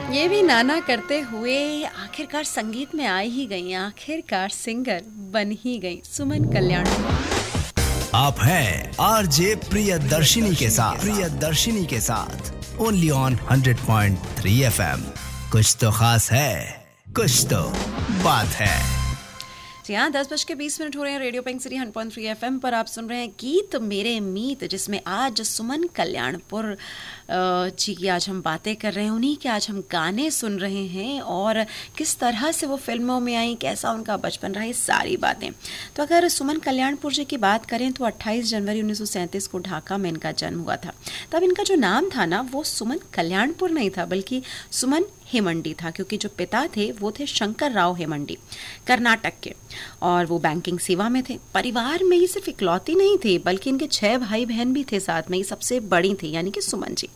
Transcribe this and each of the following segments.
ये भी नाना करते हुए आखिरकार संगीत में आ ही गई, आखिरकार सिंगर बन ही गई सुमन कल्याण। आप हैं आरजे प्रियदर्शिनी के साथ ओनली ऑन 100.3 FM। कुछ तो खास है, कुछ तो बात है। जी हाँ, 10:20 हो रहे हैं। रेडियो पिंक सिटी 100.3 FM पर आप सुन रहे हैं गीत मेरे मीत, जिसमें आज सुमन कल्याणपुर जी की आज हम बातें कर रहे हैं। उन्हीं के आज हम गाने सुन रहे हैं और किस तरह से वो फिल्मों में आई, कैसा उनका बचपन रहा, ये सारी बातें। तो अगर सुमन कल्याणपुर जी की बात करें तो 28 जनवरी 1937 को ढाका में इनका जन्म हुआ था। तब इनका जो नाम था ना, वो सुमन कल्याणपुर नहीं था बल्कि सुमन हेमंडी था, क्योंकि जो पिता थे वो थे शंकर राव हेमंडी, कर्नाटक के, और वो बैंकिंग सेवा में थे। परिवार में ही सिर्फ इकलौती नहीं थी बल्कि इनके 6 भाई बहन भी थे साथ में, ही सबसे बड़ी थी यानी कि सुमन जी।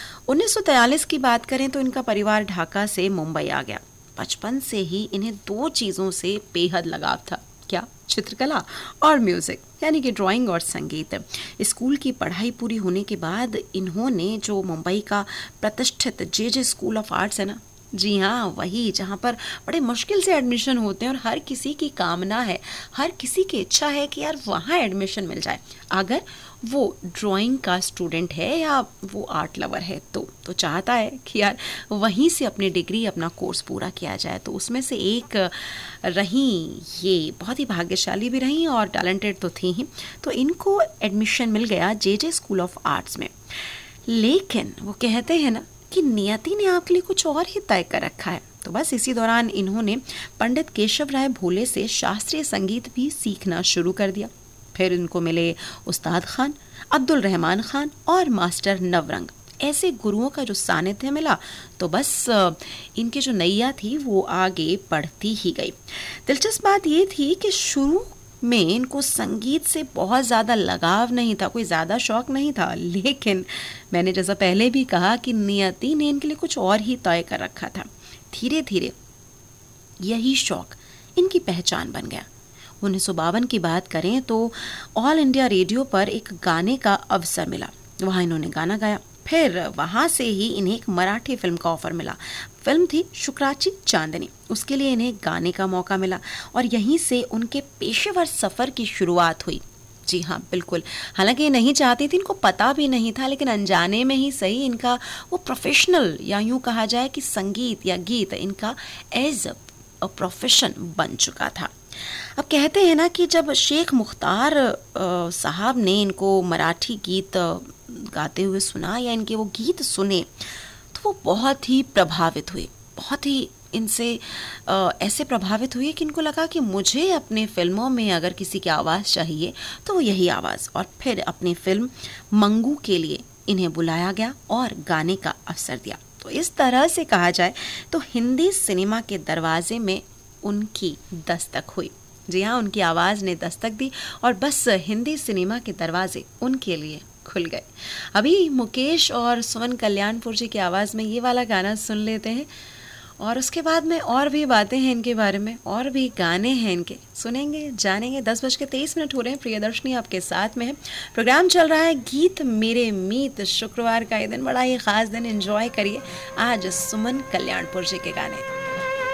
1943 की बात करें तो इनका परिवार ढाका से मुंबई आ गया। बचपन से ही इन्हें 2 चीज़ों से बेहद लगाव था। क्या? चित्रकला और म्यूजिक, यानी कि ड्राइंग और संगीत। स्कूल की पढ़ाई पूरी होने के बाद इन्होंने जो मुंबई का प्रतिष्ठित जे स्कूल ऑफ आर्ट्स है ना, जी हाँ वही, जहाँ पर बड़े मुश्किल से एडमिशन होते हैं और हर किसी की कामना है, हर किसी की इच्छा है कि यार वहाँ एडमिशन मिल जाए, अगर वो ड्राइंग का स्टूडेंट है या वो आर्ट लवर है तो चाहता है कि यार वहीं से अपनी डिग्री, अपना कोर्स पूरा किया जाए। तो उसमें से एक रही ये, बहुत ही भाग्यशाली भी रही और टैलेंटेड तो थी ही। तो इनको एडमिशन मिल गया जे स्कूल ऑफ आर्ट्स में। लेकिन वो कहते हैं ना कि नियति ने आपके लिए कुछ और ही तय कर रखा है। तो बस इसी दौरान इन्होंने पंडित केशव राय भोले से शास्त्रीय संगीत भी सीखना शुरू कर दिया। फिर इनको मिले उस्ताद खान, अब्दुल रहमान खान और मास्टर नवरंग। ऐसे गुरुओं का जो सानिध्य मिला तो बस इनकी जो नैया थी वो आगे बढ़ती ही गई। दिलचस्प बात ये थी कि शुरू में इनको संगीत से बहुत ज़्यादा लगाव नहीं था, कोई ज़्यादा शौक नहीं था, लेकिन मैंने जैसा पहले भी कहा कि नियति ने इनके लिए कुछ और ही तय कर रखा था। धीरे धीरे यही शौक इनकी पहचान बन गया। 1952 की बात करें तो ऑल इंडिया रेडियो पर एक गाने का अवसर मिला, वहाँ इन्होंने गाना गाया। फिर वहाँ से ही इन्हें एक मराठी फिल्म का ऑफर मिला। फिल्म थी शुक्राची चांदनी, उसके लिए इन्हें गाने का मौका मिला और यहीं से उनके पेशेवर सफ़र की शुरुआत हुई। जी हाँ बिल्कुल, हालांकि ये नहीं चाहती थी, इनको पता भी नहीं था, लेकिन अनजाने में ही सही इनका वो प्रोफेशनल, या यूँ कहा जाए कि संगीत या गीत इनका एज अ प्रोफेशन बन चुका था। अब कहते हैं ना कि जब शेख मुख्तार साहब ने इनको मराठी गीत गाते हुए सुना या इनके वो गीत सुने तो वो बहुत ही प्रभावित हुए, बहुत ही इनसे ऐसे प्रभावित हुए कि इनको लगा कि मुझे अपने फिल्मों में अगर किसी की आवाज़ चाहिए तो वो यही आवाज़। और फिर अपनी फिल्म मंगू के लिए इन्हें बुलाया गया और गाने का अवसर दिया। तो इस तरह से कहा जाए तो हिंदी सिनेमा के दरवाजे में उनकी दस्तक हुई। जी हाँ, उनकी आवाज़ ने दस्तक दी और बस हिंदी सिनेमा के दरवाजे उनके लिए खुल गए। अभी मुकेश और सुमन कल्याणपुर जी की आवाज़ में ये वाला गाना सुन लेते हैं और उसके बाद में और भी बातें हैं इनके बारे में, और भी गाने हैं इनके, सुनेंगे जानेंगे। 10:23 हो रहे हैं। प्रियदर्शनी आपके साथ में है, प्रोग्राम चल रहा है गीत मेरे मीत। शुक्रवार का ये दिन बड़ा ही ख़ास दिन, एंजॉय करिए आज सुमन कल्याणपुर जी के गाने।